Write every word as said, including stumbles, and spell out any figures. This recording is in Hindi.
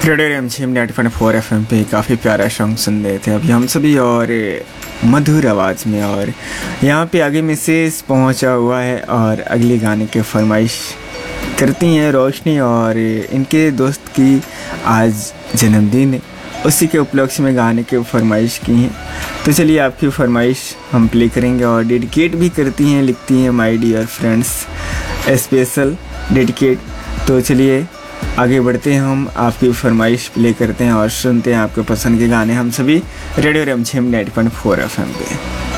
Radio रेमझिम ninety point four F M पे काफ़ी प्यारा सॉन्ग सुन रहे थे अभी हम सभी और मधुर आवाज़ में। और यहाँ पे आगे मैसेज पहुँचा हुआ है और अगले गाने के फरमाइश करती हैं रोशनी, और इनके दोस्त की आज जन्मदिन है, उसी के उपलक्ष्य में गाने के फरमाइश की हैं। तो चलिए आपकी फरमाइश हम प्ले करेंगे और डेडिकेट भी करती हैं, लिखती हैं my dear friends special dedicate. तो चलिए आगे बढ़ते हैं, हम आपकी फरमाइश प्ले करते हैं और सुनते हैं आपके पसंद के गाने हम सभी radio रेमझिम ninety point four F M पे।